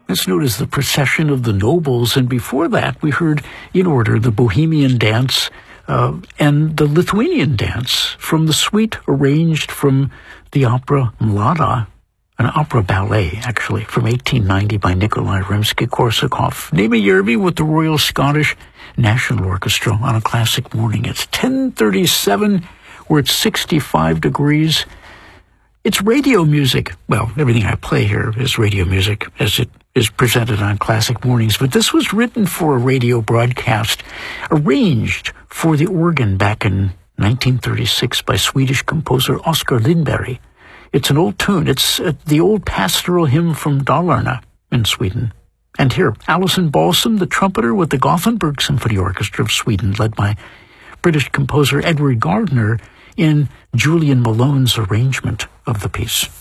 It's known as the Procession of the Nobles, and before that we heard, in order, the Bohemian Dance and the Lithuanian Dance from the suite arranged from the opera Mlada, an opera ballet, actually, from 1890 by Nikolai Rimsky-Korsakov. Naima Yerby with the Royal Scottish National Orchestra on a classic morning. It's 10:37. We're at 65 degrees. It's radio music. Well, everything I play here is radio music as it is presented on Classic Mornings. But this was written for a radio broadcast, arranged for the organ back in 1936 by Swedish composer Oskar Lindberg. It's an old tune. It's the old pastoral hymn from Dalarna in Sweden. And here, Alison Balsam, the trumpeter with the Gothenburg Symphony Orchestra of Sweden, led by British composer Edward Gardner, in Julian Malone's arrangement of the piece.